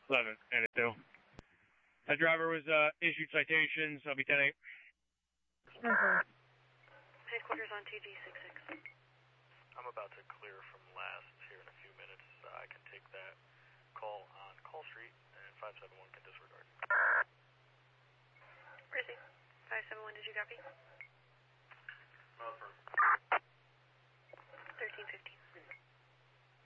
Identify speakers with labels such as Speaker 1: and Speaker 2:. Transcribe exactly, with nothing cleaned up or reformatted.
Speaker 1: eleven and two. That driver was uh, issued citations. I'll be ten eight.
Speaker 2: Mm-hmm.
Speaker 3: Headquarters on T G six six.
Speaker 4: I'm about to clear from last here in a few minutes. Uh, I can take that call on Call Street, and five seven one can disregard.
Speaker 3: Where is he? five seven one, did you copy?
Speaker 4: No,